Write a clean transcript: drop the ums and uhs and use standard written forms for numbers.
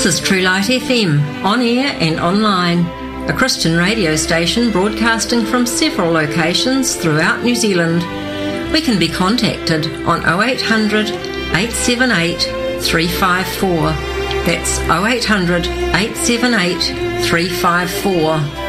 This is True Light FM, on air and online, a Christian radio station broadcasting from several locations throughout New Zealand. We can be contacted on 0800 878 354. That's 0800 878 354.